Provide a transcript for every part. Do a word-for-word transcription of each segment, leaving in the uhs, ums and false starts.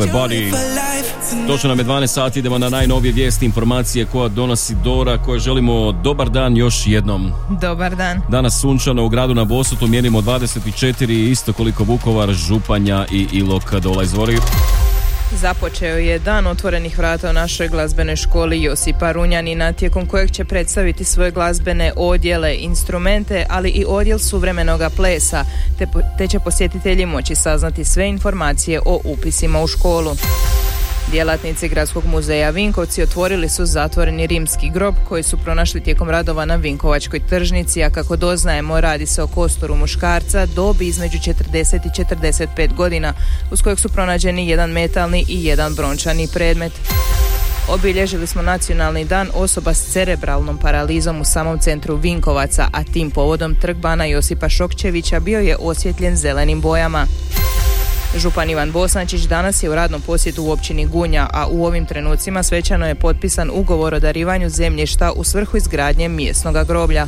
Body. Točno nam je dvanaest sati, idemo na najnovije vijesti, informacije koja donosi Dora, koje želimo dobar dan još jednom. Dobar dan. Danas sunčano u gradu na Bosutu, mjerimo dvadeset četiri, isto koliko Vukovar, Županja i Ilok. Dola, izvori. Započeo je dan otvorenih vrata u našoj glazbenoj školi Josipa Runjanina, tijekom kojeg će predstaviti svoje glazbene odjele, instrumente, ali i odjel suvremenoga plesa, te, te će posjetitelji moći saznati sve informacije o upisima u školu. Djelatnici Gradskog muzeja Vinkovci otvorili su zatvoreni rimski grob koji su pronašli tijekom radova na Vinkovačkoj tržnici, a kako doznajemo radi se o kostoru muškarca dobi između četrdeset i četrdeset pet godina, uz kojeg su pronađeni jedan metalni i jedan brončani predmet. Obilježili smo nacionalni dan osoba s cerebralnom paralizom u samom centru Vinkovaca, a tim povodom trg bana Josipa Šokčevića bio je osvjetljen zelenim bojama. Župan Ivan Bosančić danas je u radnom posjetu u općini Gunja, a u ovim trenucima svečano je potpisan ugovor o darivanju zemljišta u svrhu izgradnje mjesnog groblja.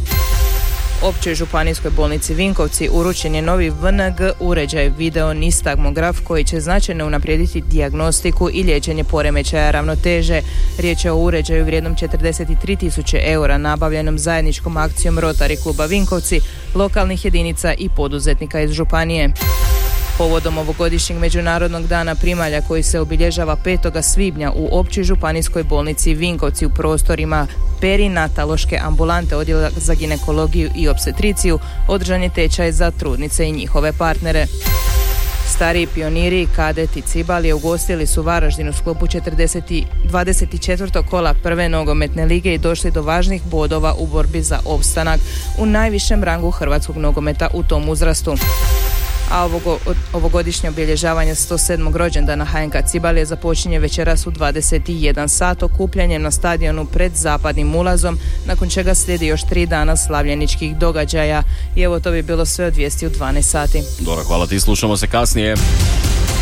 Općoj županijskoj bolnici Vinkovci uručen je novi V N G uređaj video nistagmograf koji će značajno unaprijediti dijagnostiku i liječenje poremećaja ravnoteže. Riječ je o uređaju vrijednom četrdeset tri tisuće eura nabavljenom zajedničkom akcijom Rotary kluba Vinkovci, lokalnih jedinica i poduzetnika iz županije. Povodom ovogodišnjeg Međunarodnog dana primalja koji se obilježava petog svibnja u Općoj županijskoj bolnici Vinkovci u prostorima perinataloške ambulante odjela za ginekologiju i opstetriciju održan je tečaj za trudnice i njihove partnere. Stariji pioniri i kadeti Cibalije ugostili su Varaždin u sklopu dvadeset četvrtog kola prve nogometne lige i došli do važnih bodova u borbi za opstanak u najvišem rangu hrvatskog nogometa u tom uzrastu. A ovogo, ovogodišnje obilježavanje sto sedmog rođendana H N K Cibalije započinje večeras u dvadeset jedan sat okupljanjem na stadionu pred zapadnim ulazom, nakon čega slijedi još tri dana slavljeničkih događaja. I evo, to bi bilo sve od vijesti u dvanaest sati. Dora, hvala ti, slušamo se kasnije.